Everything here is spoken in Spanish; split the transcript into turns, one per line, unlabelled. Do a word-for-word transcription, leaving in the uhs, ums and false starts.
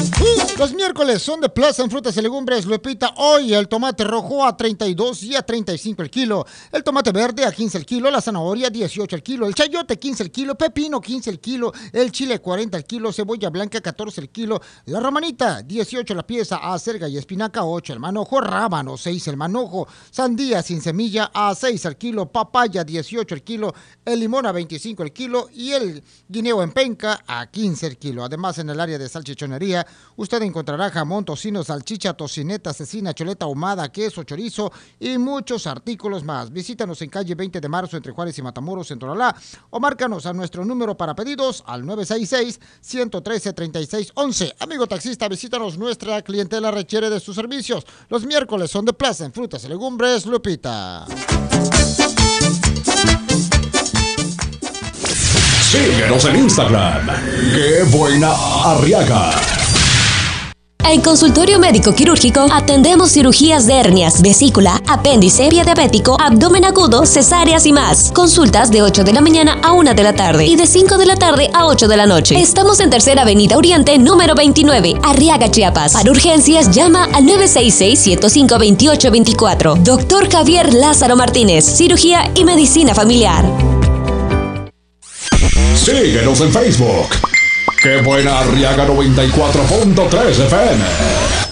Los miércoles son de Plaza en frutas y legumbres, Lupita. Hoy el tomate rojo a treinta y dos y a treinta y cinco el kilo. El tomate verde a quince el kilo. La zanahoria dieciocho el kilo. El chayote quince el kilo. Pepino quince el kilo. El chile cuarenta el kilo. Cebolla blanca catorce el kilo. La romanita dieciocho la pieza. Acelga y espinaca ocho el manojo. Rábano seis el manojo. Sandía sin semilla a seis el kilo. Papaya dieciocho el kilo. El limón a veinticinco el kilo. Y el guineo en penca a quince el kilo. Además, en el área de salchichonería, usted encontrará jamón, tocino, salchicha, tocineta, cecina, chuleta ahumada, queso, chorizo y muchos artículos más. Visítanos en calle veinte de marzo entre Juárez y Matamoros en Tonalá o márcanos a nuestro número para pedidos al nueve seis seis, uno uno tres, tres seis uno uno. Amigo taxista, visítanos, nuestra clientela requiere de sus servicios. Los miércoles son de Plaza en frutas y legumbres, Lupita.
Síguenos en Instagram. ¡Qué buena Arriaga!
En Consultorio Médico Quirúrgico atendemos cirugías de hernias, vesícula, apéndice, pie diabético, abdomen agudo, cesáreas y más. Consultas de ocho de la mañana a una de la tarde y de cinco de la tarde a ocho de la noche. Estamos en Tercera Avenida Oriente, número veintinueve, Arriaga, Chiapas. Para urgencias, llama al nueve seis seis, ciento cinco, veintiocho veinticuatro. Doctor Javier Lázaro Martínez, Cirugía y Medicina Familiar.
Síguenos en Facebook. ¡Qué buena Arriaga noventa y cuatro punto tres F M!